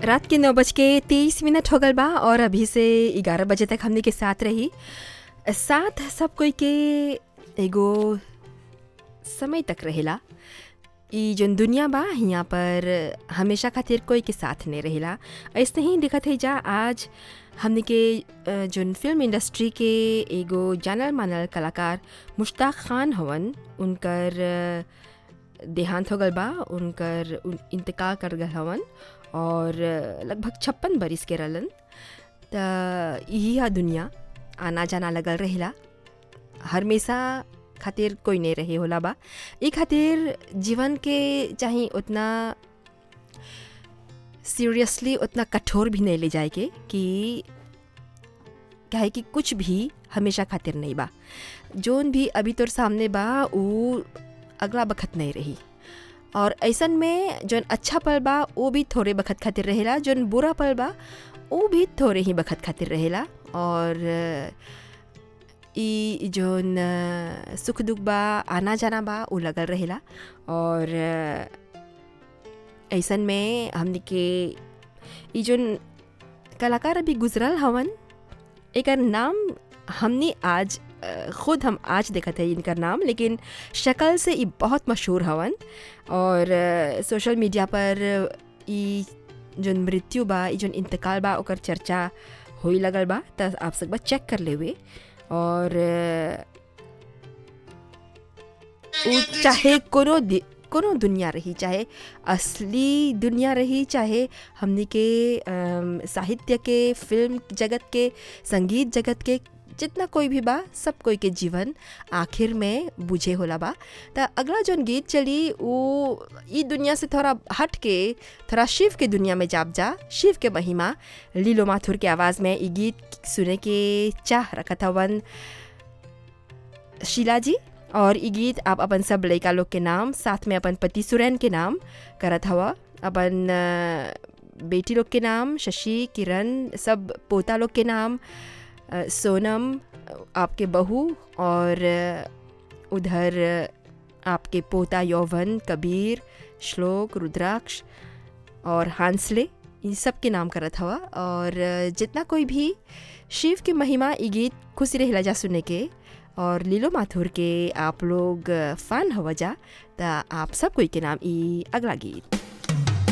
रात के 9:23 हो गल बा और अभी से 11 बजे तक हमने के साथ रही। साथ सब कोई के एगो समय तक रहेला। ई जोन दुनिया बा यहाँ पर हमेशा खातिर कोई के साथ नहीं रहेला। ऐसे ही दिखत है जा आज हमने के जोन फिल्म इंडस्ट्री के एगो जानल मानल कलाकार मुश्ताक खान हवन, उनकर देहांत हो गल बा, उनकर इंतकाल कर गल हवन और लगभग 56 बरिस के रहलन। त यही है दुनिया, आना जाना लगल रहेला, हमेशा खातिर कोई नहीं रहे होला बा। ई खातिर जीवन के चाहे उतना सीरियसली उतना कठोर भी नहीं ले जाए के कि काहे कि कुछ भी हमेशा खातिर नहीं बा। जोन भी अभी तोर सामने बा वो अगला बखत नहीं रही, और ऐसन में जोन अच्छा पल बा वो भी थोड़े बखत खातिर रहेला, जोन बुरा पल बा वो भी थोड़े ही बखत खातिर रहेला। और ई जोन सुख दुख बा आना जाना बा वो लगल रहेला। और ऐसन में हमने के ई जोन कलाकार अभी गुजरल हवन, एकर नाम हमने आज खुद हम आज देखत है इनका नाम, लेकिन शक्ल से ये बहुत मशहूर हवन। और सोशल मीडिया पर ई जोन मृत्यु बा, ई जोन इंतकाल बा ओकर चर्चा होई लगल बा, त आप सब चेक कर लेवे। और चाहे कोनो दुनिया रही, चाहे असली दुनिया रही, चाहे हमने के साहित्य के, फिल्म जगत के, संगीत जगत के, जितना कोई भी बा सब कोई के जीवन आखिर में बुझे होला बा। त अगला जोन गीत चली वो ई दुनिया से थोड़ा हट के थोड़ा शिव के दुनिया में जाप जा। शिव के महिमा लीलो माथुर के आवाज़ में ई गीत सुने के चाह रखत हवन शीला जी। और ई गीत आप अपन सब लड़का लोग के नाम, साथ में अपन पति सुरैन के नाम करत हवा, अपन बेटी लोग के नाम शशि, किरण, सब पोता लोग के नाम, सोनम आपके बहू, और उधर आपके पोता यौवन, कबीर, श्लोक, रुद्राक्ष और हांसले, इन सब के नाम करत हवा। और जितना कोई भी शिव की महिमा ई गीत खुशी रहेला जा सुने के, और लीलो माथुर के आप लोग फ़ैन हवा जा, त आप सब कोई के नाम ई अगला गीत।